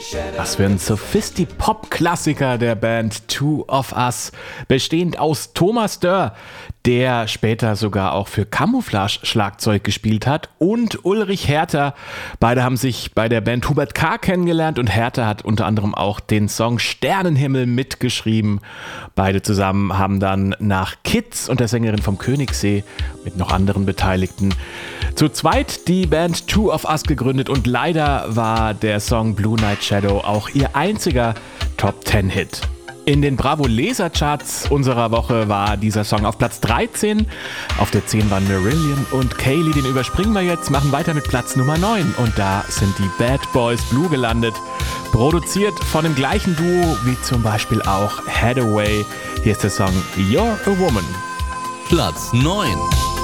Was für ein Sophisti-Pop-Klassiker der Band Two of Us, bestehend aus Thomas Dörr, der später sogar auch für Camouflage-Schlagzeug gespielt hat, und Ulrich Hertha. Beide haben sich bei der Band Hubert K. kennengelernt und Hertha hat unter anderem auch den Song Sternenhimmel mitgeschrieben. Beide zusammen haben dann nach Kids und der Sängerin vom Königssee mit noch anderen Beteiligten zu zweit die Band Two of Us gegründet und leider war der Song Blue Night Shadow auch ihr einziger Top-10-Hit. In den Bravo-Leser-Charts unserer Woche war dieser Song auf Platz 13. Auf der 10 waren Marillion und Kaylee, den überspringen wir jetzt, machen weiter mit Platz Nummer 9. Und da sind die Bad Boys Blue gelandet. Produziert von dem gleichen Duo wie zum Beispiel auch Hathaway. Hier ist der Song You're a Woman. Platz 9.